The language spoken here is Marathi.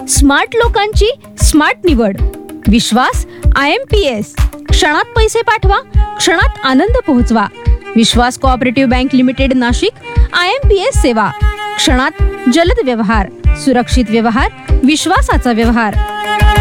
स्मार्ट लोकांची स्मार्ट निवड. विश्वास IMPS. क्षणात पैसे पाठवा, क्षणात आनंद पोहोचवा. विश्वास cooperative bank limited Nashik. IMPS सेवा. क्षणात जलद व्यवहार, सुरक्षित व्यवहार, विश्वासाचा व्यवहार.